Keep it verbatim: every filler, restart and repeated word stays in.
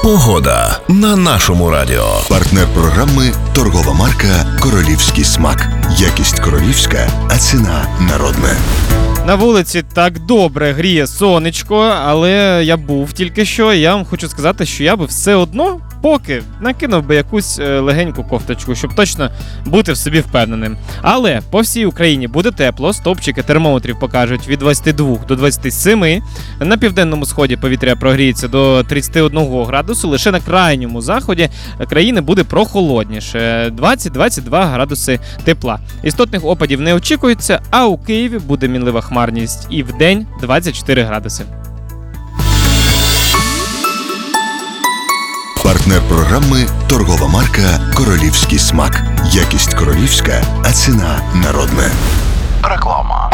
Погода на нашому радіо. Партнер програми – торгова марка «Королівський смак». Якість королівська, а ціна народна. На вулиці так добре гріє сонечко, але я був тільки що, і я вам хочу сказати, що я би все одно поки накинув би якусь легеньку кофточку, щоб точно бути в собі впевненим. Але по всій Україні буде тепло, стовпчики термометрів покажуть від двадцяти двох до двадцяти семи. На південному сході повітря прогріється до тридцяти одного градусу, лише на крайньому заході країни буде прохолодніше, двадцять-двадцять два градуси тепла. Істотних опадів не очікується, а у Києві буде мінлива хмарність і вдень двадцять чотири градуси. Партнер програми – торгова марка «Королівський смак». Якість королівська, а ціна народна. Реклама.